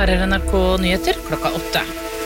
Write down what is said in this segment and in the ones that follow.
Her NRK Nyheter klokka 8.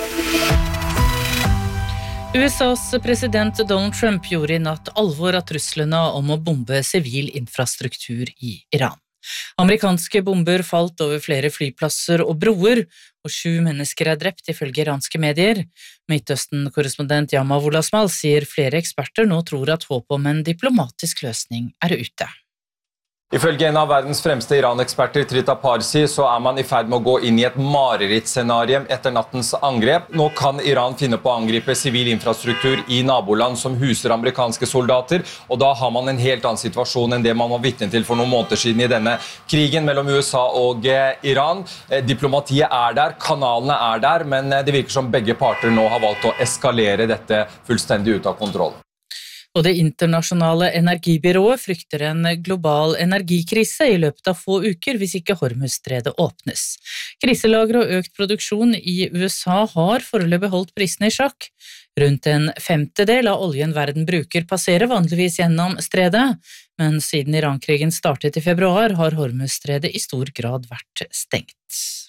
USAs president Donald Trump gjorde i natt alvor av truslene om å bombe sivil infrastruktur i Iran. Amerikanske bomber falt over flere flyplasser og broer, og 7 mennesker drept ifølge iranske medier. Midtøsten-korrespondent Yama Wolasmal sier flere eksperter nå tror at håp om en diplomatisk løsning ute. Ifølge en av verdens fremste Iran-eksperter, Trita Parsi, så man i ferd med å gå inn i et marerittscenario etter nattens angrep. Nå kan Iran finne på å angripe sivil infrastruktur i naboland som huser amerikanske soldater, og da har man en helt annen situasjon enn det man var vitne til for noen måneder siden i denne krigen mellom USA og Iran. Diplomatiet der, kanalene der, men det virker som begge parter nå har valgt å eskalere dette fullstendig ut av kontroll. Og det internasjonale energibyrået frykter en global energikrise i løpet av få uker hvis ikke Hormuzstredet åpnes. Kriselagre og økt produksjon i USA har foreløpig holdt prisene i sjakk. Rundt en femtedel av oljen verden bruker passerer vanligvis gjennom stredet, men siden Iran-krigen startet i februar har Hormuzstredet i stor grad vært stengt.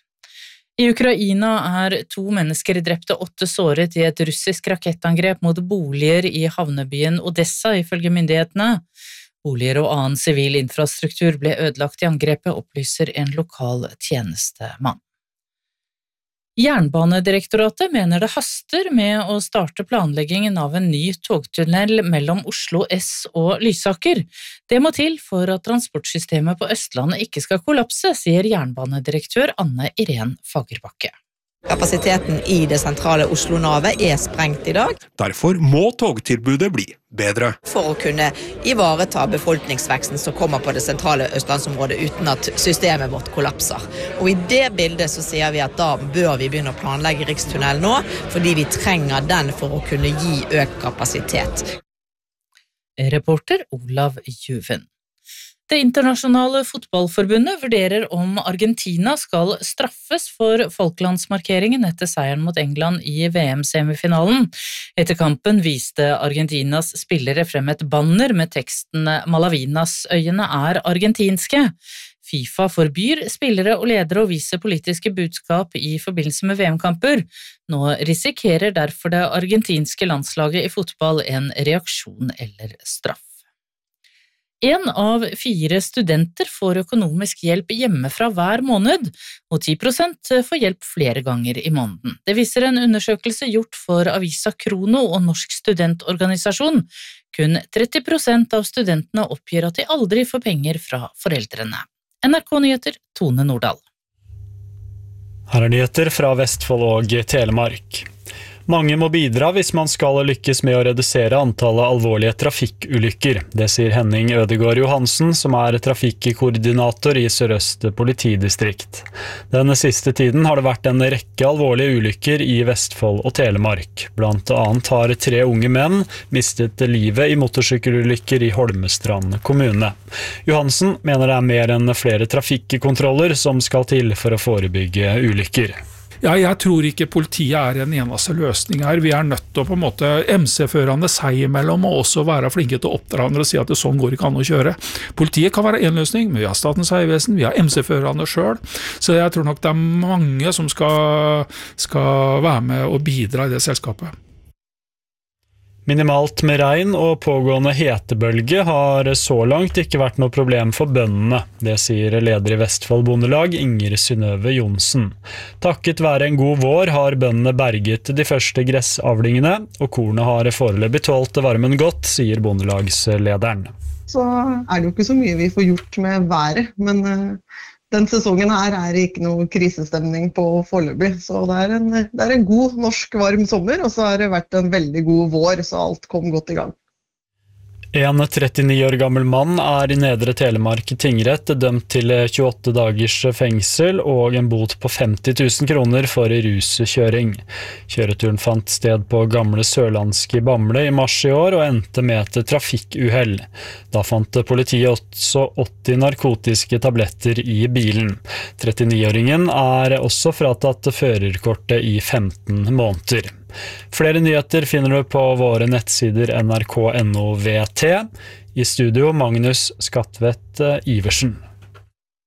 I Ukraina 2 mennesker drept og 8 såret i et russisk rakettangrep mot boliger i havnebyen Odessa, ifølge myndighetene. Boliger og annen sivil infrastruktur ble ødelagt i angrepet, opplyser en lokal tjenestemann. Jernbanedirektoratet mener det haster med å starte planleggingen av en ny togtunnel mellom Oslo S og Lysaker. Det må til for at transportsystemet på Østlandet ikke skal kollapse, sier jernbanedirektør Anne Irén Fagerbakke. Kapasiteten i det sentrale Oslo-navet sprengt i dag. Derfor må togtilbudet bli bedre. For å kunne ivareta befolkningsveksten som kommer på det sentrale Østlandsområdet uten at systemet vårt kollapser. Og i det bildet så sier vi at da bør vi begynne å planlegge Rikstunnel nå, fordi vi trenger den for å kunne gi økt kapasitet. Reporter Olav Juven. Det internasjonale fotballforbundet vurderer om Argentina skal straffes for Falklandsmarkeringen etter seieren mot England i VM-semifinalen. Etter kampen viste Argentinas spillere frem et banner med teksten «Malavinasøyene argentinske». FIFA forbyr spillere og ledere å vise politiske budskap i forbindelse med VM-kamper. Nå risikerer derfor det argentinske landslaget i fotball en reaksjon eller straff. 1 av 4 studenter får økonomisk hjelp hjemmefra hver måned, og 10% får hjelp flere ganger i måneden. Det viser en undersøkelse gjort for Avisa Krono og Norsk studentorganisasjon. Kun 30% av studentene oppgir at de aldri får penger fra foreldrene. NRK Nyheter, Tone Nordahl. Her nyheter fra Vestfold og Telemark. Mange må bidra hvis man skal lykkes med å redusere antallet alvorlige trafikkulykker. Det sier Henning Ødegård Johansen, som trafikkoordinator i Sør-Øst politidistrikt. Denne siste tiden har det vært en rekke alvorlige ulykker i Vestfold og Telemark. Blant annet har 3 unge menn mistet livet i motorsykkelulykker i Holmestrand kommune. Johansen mener det mer enn flere trafikkontroller som skal til for å forebygge ulykker. Ja, jeg tror ikke politiet en eneste løsning her. Vi nødt til å på en måte MC-førende seg imellom og også være flinke til å oppdra andre og si at det sånn går ikke an å kjøre. Politiet kan være en løsning, men vi har Statens vegvesen, vi har MC-førende selv, så jeg tror nok det mange som skal være med og bidra i det selskapet. Minimalt med regn og pågående hetebølge har så langt ikke vært noe problem for bøndene. Det sier leder i Vestfold Bondelag, Inger Synnøve Johnsen. Takket være en god vår har bøndene berget de første gressavlingene, og kornet har foreløpig tålt varmen godt, sier bondelagslederen. Så det jo ikke så mye vi får gjort med været, men den sesongen her ikke noe krisestemning på foreløpig, så det en god norsk varm sommer, og så har det vært en veldig god vår, så alt kom godt i gang. En 39 år gammel mann i Nedre Telemark tingrett dømt til 28 dagers fengsel og en bot på 50 000 kroner for ruskjøring. Kjøreturen fant sted på Gamle Sørlandske i Bamble i mars i år og endte med et trafikkuhell. Da fant politiet også 80 narkotiske tabletter i bilen. 39-åringen også fratatt førerkortet i 15 måneder. Flere nyheter finner du på våre nettsider nrk.no/VT. I studio Magnus Skatvedt Iversen.